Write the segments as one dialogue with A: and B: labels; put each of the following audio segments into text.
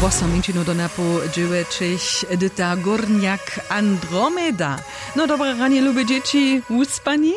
A: Wosamintinu do napu dziewięćich edyta Górniak Andromeda. No dobre ranie, lubię dzieci, uspani?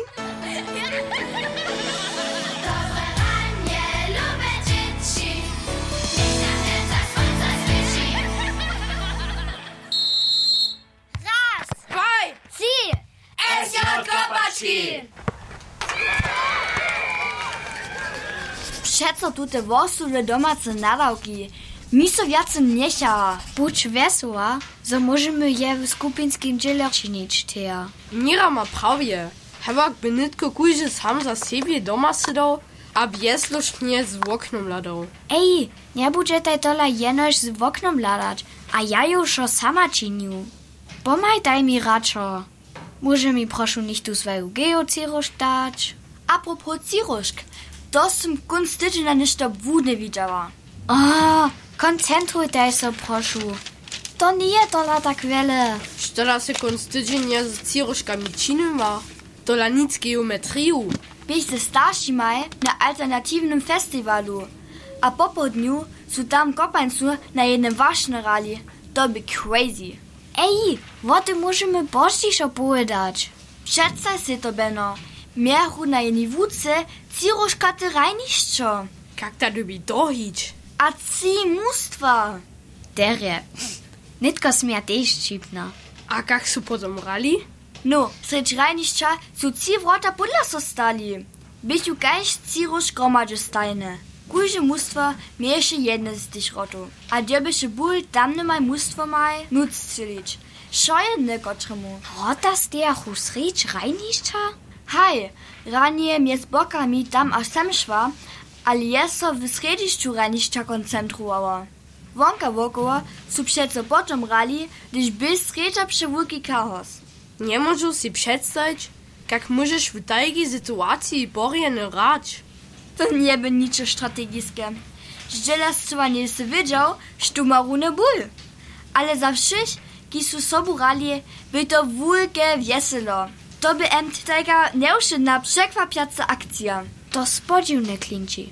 B: Przeco tu te wosuwe domace nadawki. Mi so wiace niecha.
C: Budź wesoła, że możemy je w skupinskim dziele czynić teja.
D: Mira ma prawie. Hewak by nitko kujże sam za siebie doma sydał, a bezlusznie z oknom ladał.
C: Ej, nie budżetaj tola jenoś z oknom ladać, a ja już o sama czynił. Pomaj mi raczo. Może mi proszę nicht tu swoją geocirosz dać?
B: Apropos ciroszk, to sam kunst tydzień ništo wódne widziała.
C: O, koncentrujtaj się proszę. To nie tola tak wiele.
D: Sztola se konc tydzień nie z ciroszkami czynim ma. Tola nic geometriju.
B: Byście starsi maj na alternatywnym festiwalu, a po południu są tam kopańcu na jednym ważnym rali. To by crazy.
C: Ej, wody możemy bożdziś opowiadać.
B: Przedstaw si to, Beno. Mieru na jednej wódce ciroszka ty rajniszczo.
D: Jak ta lubi dohić?
B: A ci mustwa.
C: Derje. Nitko smia też čipna.
D: A jak su potom rali?
B: No, sredź rajniszcza są ci wrota podla so stali. Bychu kajś cirosz gromadže stajne. Kujże mustwa mieše jedne z tych rotów. A dziebyše ból tam nemaj mustwo maj nuc cilić. Šoje nekotremu.
C: Rota stejachu sreč rajnišća?
B: Haj, ranie mnie z bokami tam aż sam szła, ale jest so w središću rajnišća koncentrowała. Wonka wokoło su przeco potom rali, gdyż był sredza przewólki chaos.
D: Nie możu si przedstawić, jak możesz w takiej sytuacji borjeny rać.
B: To nie by nicze strategiskie. Żelazcowa nie se wiedział, że ma runę ból. Ale za wszystkich, ki su sobu rali, by to wulkie wieselo. To by taka nieuszydna, przekwapiaca akcja.
C: To spodziwne klinci.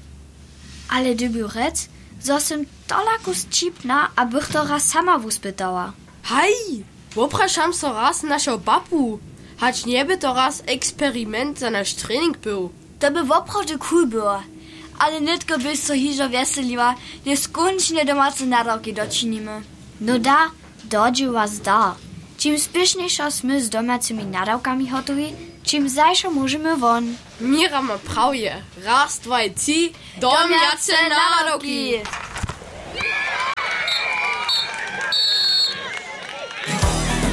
C: Ale dybiu rec, zo sem tolakus čipna, abych to raz sama wuspytała.
D: Hej, popraszam so raz naszą babu. Hać nie by to raz eksperyment za nasz trening był.
B: To by woprawdzie cool było. Ale nitko byś so hižo weseliła, gdy skończnie domace nadawki doczynimy.
C: No da, dodzi was da. Czym spieszniejszo sme z domacymi nadawkami hotowi, czym zajszo możemy won.
D: Mira ma prawie. Raz, dwa, trzy, domace nadawki.